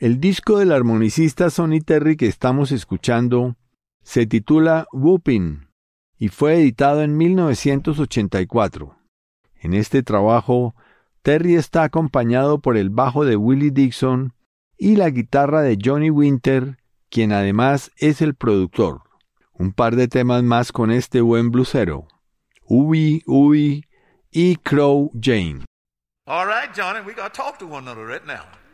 El disco del armonicista Sonny Terry que estamos escuchando se titula Whoopin' y fue editado en 1984. En este trabajo, Terry está acompañado por el bajo de Willie Dixon y la guitarra de Johnny Winter, quien además es el productor. Un par de temas más con este buen bluesero, Ubi Ubi y Crow Jane. All right, Johnny, we got to talk to one another right now.